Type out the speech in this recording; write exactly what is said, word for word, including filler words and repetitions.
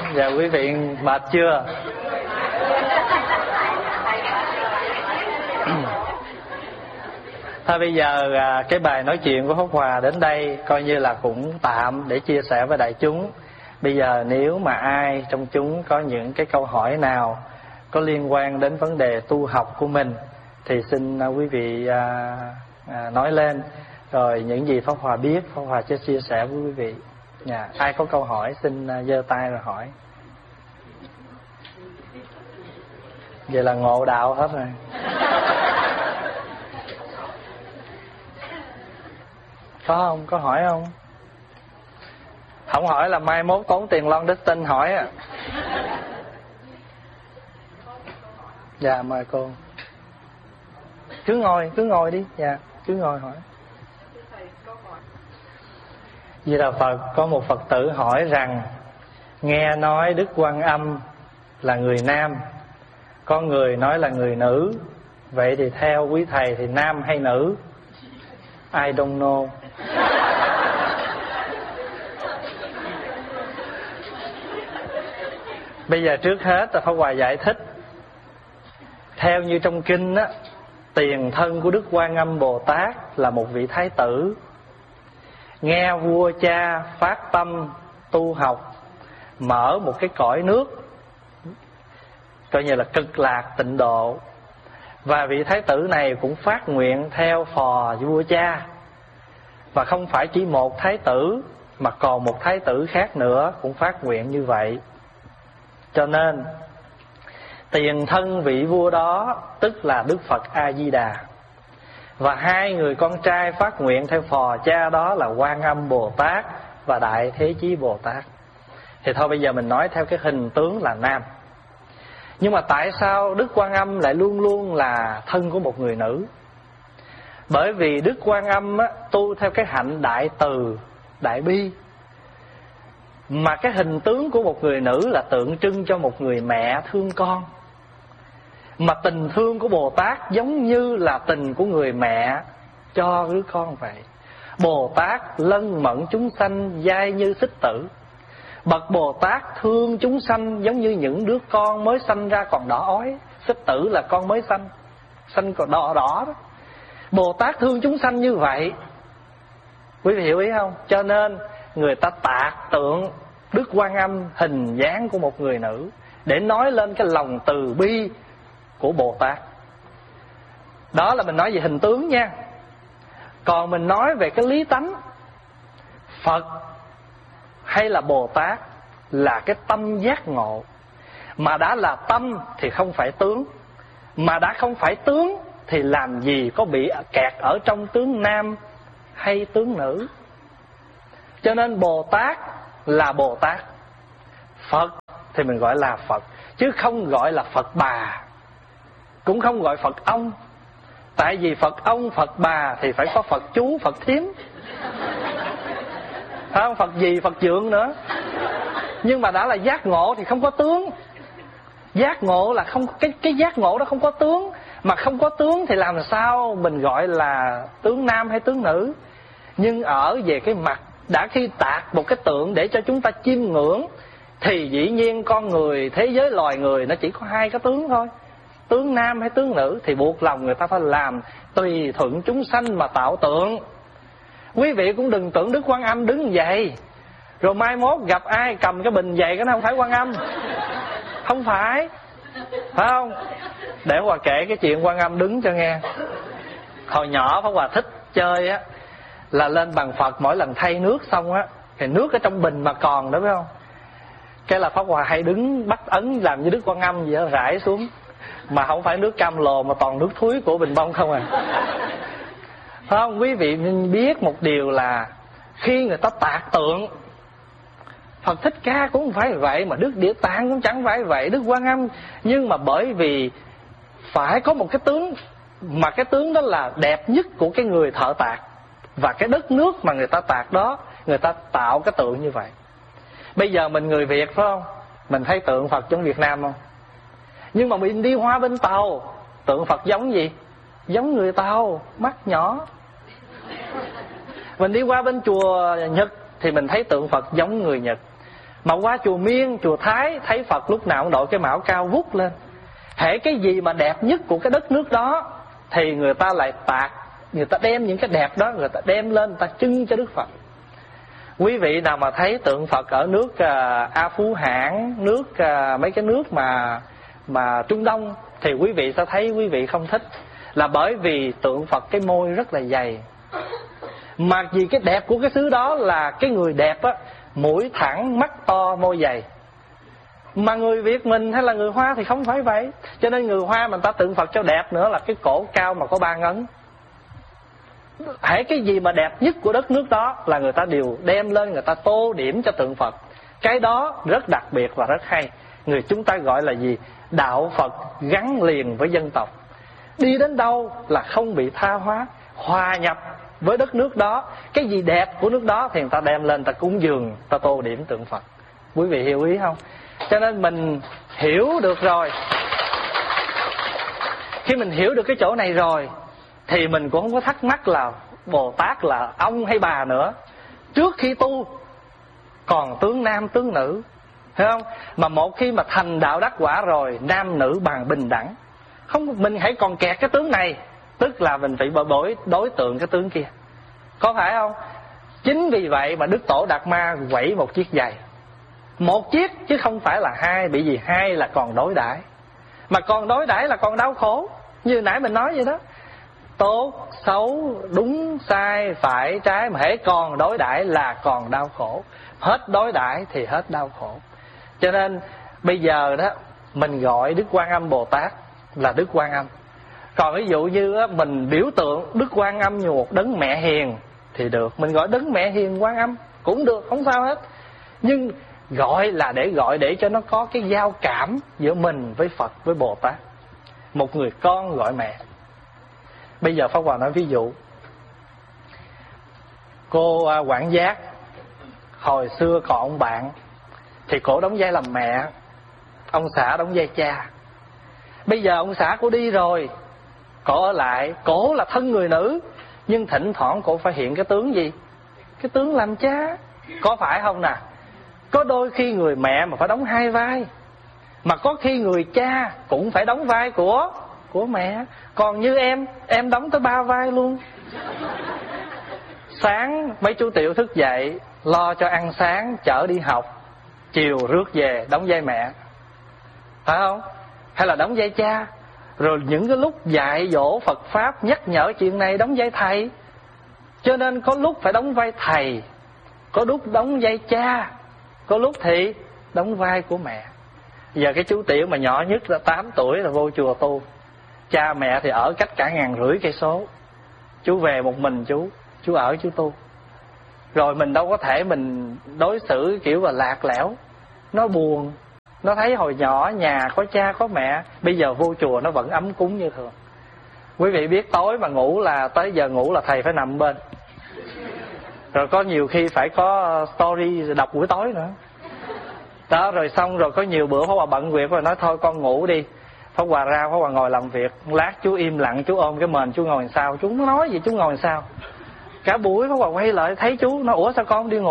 Dạ quý vị mệt chưa? Thôi bây giờ cái bài nói chuyện của Pháp Hòa đến đây coi như là cũng tạm để chia sẻ với đại chúng. Bây giờ nếu mà ai trong chúng có những cái câu hỏi nào có liên quan đến vấn đề tu học của mình thì xin quý vị à, à, nói lên. Rồi những gì Pháp Hòa biết Pháp Hòa sẽ chia sẻ với quý vị. Dạ, ai có câu hỏi xin giơ tay rồi hỏi. Vậy là ngộ đạo hết rồi. Có không? Có hỏi không? Không hỏi là mai mốt tốn tiền lon đích tinh hỏi à. Dạ mời cô. Cứ ngồi, cứ ngồi đi. Dạ, cứ ngồi hỏi. Di Đà Phật, có một Phật tử hỏi rằng nghe nói Đức Quan Âm là người nam, có người nói là người nữ. Vậy thì theo quý thầy thì nam hay nữ? I don't know. Bây giờ trước hết là Pháp Hòa giải thích. Theo như trong kinh á, tiền thân của Đức Quan Âm Bồ Tát là một vị thái tử. Nghe vua cha phát tâm tu học, mở một cái cõi nước coi như là cực lạc tịnh độ. Và vị thái tử này cũng phát nguyện theo phò vua cha. Và không phải chỉ một thái tử, mà còn một thái tử khác nữa cũng phát nguyện như vậy. Cho nên tiền thân vị vua đó tức là Đức Phật A-di-đà. Và hai người con trai phát nguyện theo phò cha đó là Quan Âm Bồ Tát và Đại Thế Chí Bồ Tát. Thì thôi bây giờ mình nói theo cái hình tướng là nam. Nhưng mà tại sao Đức Quan Âm lại luôn luôn là thân của một người nữ? Bởi vì Đức Quan Âm á, tu theo cái hạnh đại từ, đại bi. Mà cái hình tướng của một người nữ là tượng trưng cho một người mẹ thương con. Mà tình thương của Bồ Tát giống như là tình của người mẹ cho đứa con vậy. Bồ Tát lân mẫn chúng sanh dai như xích tử. Bậc Bồ Tát thương chúng sanh giống như những đứa con mới sanh ra còn đỏ ói. Xích tử là con mới sanh, sanh còn đỏ đỏ đó. Bồ Tát thương chúng sanh như vậy. Quý vị hiểu ý không? Cho nên người ta tạc tượng Đức Quan Âm hình dáng của một người nữ để nói lên cái lòng từ bi của Bồ Tát. Đó là mình nói về hình tướng nha. Còn mình nói về cái lý tánh, Phật hay là Bồ Tát là cái tâm giác ngộ. Mà đã là tâm thì không phải tướng. Mà đã không phải tướng thì làm gì có bị kẹt ở trong tướng nam hay tướng nữ. Cho nên Bồ Tát là Bồ Tát, Phật thì mình gọi là Phật, chứ không gọi là Phật bà, cũng không gọi Phật ông. Tại vì Phật ông, Phật bà thì phải có Phật chú, Phật thím, phải không? Phật gì, Phật dượng nữa. Nhưng mà đã là giác ngộ thì không có tướng. Giác ngộ là không, cái, cái giác ngộ đó không có tướng. Mà không có tướng thì làm sao mình gọi là tướng nam hay tướng nữ. Nhưng ở về cái mặt, đã khi tạc một cái tượng để cho chúng ta chiêm ngưỡng, thì dĩ nhiên con người, thế giới loài người nó chỉ có hai cái tướng thôi, tướng nam hay tướng nữ. Thì buộc lòng người ta phải làm tùy thuận chúng sanh mà tạo tượng. Quý vị cũng đừng tưởng Đức Quan Âm đứng vậy rồi mai mốt gặp ai cầm cái bình vậy, cái nó không phải Quan Âm. Không phải, phải không? Để Hòa kể cái chuyện Quan Âm đứng cho nghe. Hồi nhỏ Pháp Hòa thích chơi á, là lên bàn Phật mỗi lần thay nước xong á, thì nước ở trong bình mà còn đó, phải không? Cái là Pháp Hòa hay đứng bắt ấn làm như Đức Quan Âm vậy đó, rải xuống. Mà không phải nước cam lồ mà toàn nước thúi của bình bông không à. Phải không? Quý vị biết một điều là khi người ta tạc tượng, Phật Thích Ca cũng không phải vậy, mà Đức Địa Tạng cũng chẳng phải vậy, Đức Quan Âm. Nhưng mà bởi vì phải có một cái tướng, mà cái tướng đó là đẹp nhất của cái người thợ tạc, và cái đất nước mà người ta tạc đó, người ta tạo cái tượng như vậy. Bây giờ mình người Việt phải không? Mình thấy tượng Phật giống Việt Nam không? Nhưng mà mình đi qua bên Tàu, tượng Phật giống gì? Giống người Tàu, mắt nhỏ. Mình đi qua bên chùa Nhật thì mình thấy tượng Phật giống người Nhật. Mà qua chùa Miên, chùa Thái thấy Phật lúc nào cũng đội cái mão cao vút lên. Hễ cái gì mà đẹp nhất của cái đất nước đó thì người ta lại tạc, người ta đem những cái đẹp đó, người ta đem lên, người ta trưng cho Đức Phật. Quý vị nào mà thấy tượng Phật ở nước uh, A Phú Hãn, nước uh, mấy cái nước mà mà Trung Đông thì quý vị sẽ thấy quý vị không thích. Là bởi vì tượng Phật cái môi rất là dày. Mà vì cái đẹp của cái xứ đó là cái người đẹp á, mũi thẳng, mắt to, môi dày. Mà người Việt mình hay là người Hoa thì không phải vậy. Cho nên người Hoa mà người ta tượng Phật cho đẹp nữa là cái cổ cao mà có ba ngấn. Hãy cái gì mà đẹp nhất của đất nước đó là người ta đều đem lên, người ta tô điểm cho tượng Phật. Cái đó rất đặc biệt và rất hay. Người chúng ta gọi là gì? Đạo Phật gắn liền với dân tộc. Đi đến đâu là không bị tha hóa, hòa nhập với đất nước đó. Cái gì đẹp của nước đó thì người ta đem lên, người ta cúng dường, người ta tô điểm tượng Phật. Quý vị hiểu ý không? Cho nên mình hiểu được rồi. Khi mình hiểu được cái chỗ này rồi thì mình cũng không có thắc mắc là Bồ Tát là ông hay bà nữa. Trước khi tu còn tướng nam tướng nữ, thấy không? Mà một khi mà thành đạo đắc quả rồi, nam nữ bằng bình đẳng. Không, mình hãy còn kẹt cái tướng này, tức là mình phải đối đối tượng cái tướng kia, có phải không? Chính vì vậy mà Đức Tổ Đạt Ma quẩy một chiếc giày, một chiếc chứ không phải là hai. Bởi vì hai là còn đối đãi, mà còn đối đãi là còn đau khổ. Như nãy mình nói vậy đó, tốt, xấu, đúng, sai, phải, trái. Mà hễ còn đối đãi là còn đau khổ. Hết đối đãi thì hết đau khổ. Cho nên bây giờ đó mình gọi Đức Quan Âm Bồ Tát là Đức Quan Âm. Còn ví dụ như mình biểu tượng Đức Quan Âm như một đấng mẹ hiền thì được, mình gọi đấng mẹ hiền Quan Âm cũng được, không sao hết. Nhưng gọi là để gọi để cho nó có cái giao cảm giữa mình với Phật, với Bồ Tát. Một người con gọi mẹ. Bây giờ Pháp Hòa nói ví dụ, cô quản giác hồi xưa còn ông bạn thì cổ đóng vai làm mẹ, ông xã đóng vai cha. Bây giờ ông xã cổ đi rồi, cổ ở lại, cổ là thân người nữ, nhưng thỉnh thoảng cổ phải hiện cái tướng gì? Cái tướng làm cha, có phải không nè? Có đôi khi người mẹ mà phải đóng hai vai, mà có khi người cha cũng phải đóng vai của của mẹ. Còn như em, em đóng tới ba vai luôn. Sáng mấy chú Tiểu thức dậy, lo cho ăn sáng, chở đi học, chiều rước về đóng vai mẹ, phải không? Hay là đóng vai cha. Rồi những cái lúc dạy dỗ Phật Pháp, nhắc nhở chuyện này đóng vai thầy. Cho nên có lúc phải đóng vai thầy, có lúc đóng vai cha, có lúc thì đóng vai của mẹ. Giờ cái chú Tiểu mà nhỏ nhất là tám tuổi là vô chùa tu. Cha mẹ thì ở cách cả ngàn rưỡi cây số. Chú về một mình chú, chú ở chú tu. Rồi mình đâu có thể mình đối xử kiểu là lạc lẽo. Nó buồn. Nó thấy hồi nhỏ nhà có cha có mẹ, bây giờ vô chùa nó vẫn ấm cúng như thường. Quý vị biết tối mà ngủ là tới giờ ngủ là thầy phải nằm bên. Rồi có nhiều khi phải có story đọc buổi tối nữa. Đó, rồi xong rồi có nhiều bữa Pháp Hòa bận việc rồi nói thôi con ngủ đi. Pháp Hòa ra, Pháp Hòa ngồi làm việc. Lát chú im lặng, chú ôm cái mền chú ngồi làm sao. Chú nói gì chú ngồi làm sao. Cả buổi Pháp Hòa quay lại thấy chú nói ủa sao con đi ngủ.